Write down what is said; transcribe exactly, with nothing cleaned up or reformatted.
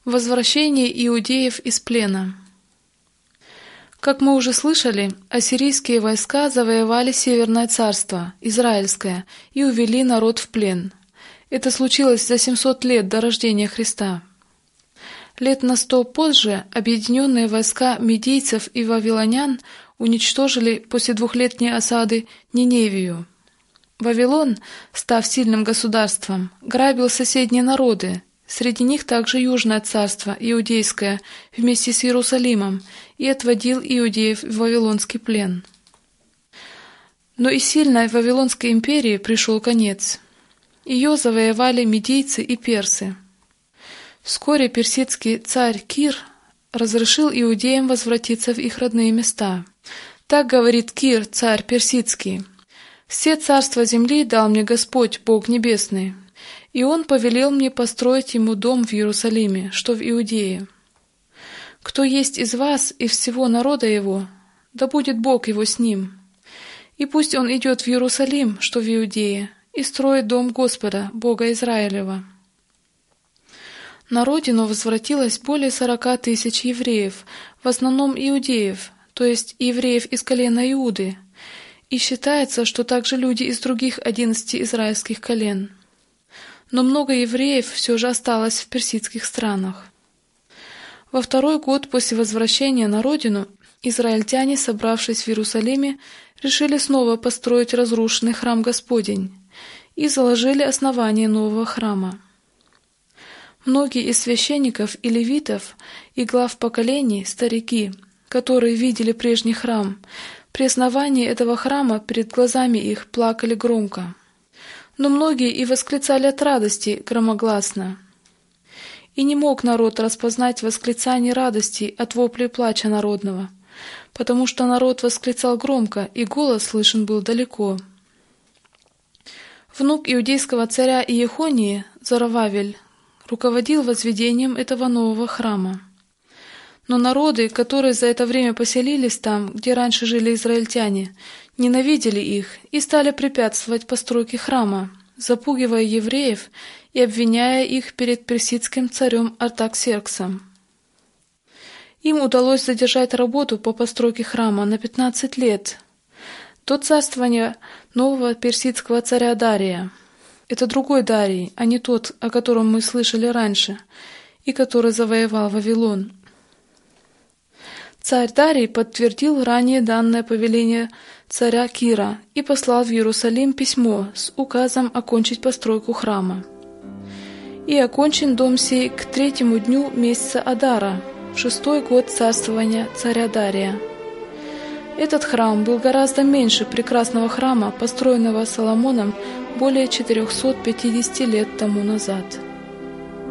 Возвращение иудеев из плена. Как мы уже слышали, ассирийские войска завоевали Северное царство, Израильское, и увели народ в плен. Это случилось за семьсот лет до рождения Христа. Лет на сто позже объединенные войска медийцев и вавилонян уничтожили после двухлетней осады Ниневию. Вавилон, став сильным государством, грабил соседние народы, среди них также Южное царство, Иудейское, вместе с Иерусалимом, и отводил иудеев в Вавилонский плен. Но и сильной Вавилонской империи пришел конец. Ее завоевали медийцы и персы. Вскоре персидский царь Кир разрешил иудеям возвратиться в их родные места. Так говорит Кир, царь персидский: «Все царства земли дал мне Господь, Бог небесный, и Он повелел мне построить Ему дом в Иерусалиме, что в Иудее. Кто есть из вас и всего народа Его, да будет Бог Его с ним. И пусть Он идет в Иерусалим, что в Иудее, и строит дом Господа, Бога Израилева». На родину возвратилось более сорока тысяч евреев, в основном иудеев, то есть евреев из колена Иуды, и считается, что также люди из других одиннадцати израильских колен. Но много евреев все же осталось в персидских странах. Во второй год после возвращения на родину израильтяне, собравшись в Иерусалиме, решили снова построить разрушенный храм Господень и заложили основание нового храма. Многие из священников и левитов и глав поколений, старики, которые видели прежний храм, при основании этого храма перед глазами их плакали громко. Но многие и восклицали от радости громогласно. И не мог народ распознать восклицаний радости от воплей плача народного, потому что народ восклицал громко, и голос слышен был далеко. Внук иудейского царя Иехонии, Зоровавель, руководил возведением этого нового храма. Но народы, которые за это время поселились там, где раньше жили израильтяне, ненавидели их и стали препятствовать постройке храма, запугивая евреев и обвиняя их перед персидским царем Артаксерксом. Им удалось задержать работу по постройке храма на пятнадцать лет, до царствования нового персидского царя Дария. Это другой Дарий, а не тот, о котором мы слышали раньше, и который завоевал Вавилон. Царь Дарий подтвердил ранее данное повеление царя Кира и послал в Иерусалим письмо с указом окончить постройку храма. «И окончен дом сей к третьему дню месяца Адара, в шестой год царствования царя Дария». Этот храм был гораздо меньше прекрасного храма, построенного Соломоном более четырехсот пятидесяти лет тому назад.